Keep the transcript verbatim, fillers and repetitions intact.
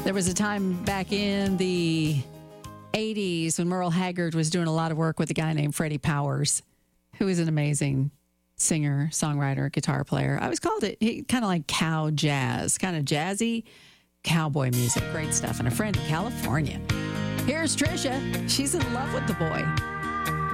There was a time back in the eighties when Merle Haggard was doing a lot of work with a guy named Freddie Powers, who is an amazing singer, songwriter, guitar player. I always called it kind of like cow jazz, kind of jazzy cowboy music. Great stuff. And a friend in California. Here's Trisha. She's in love with the boy.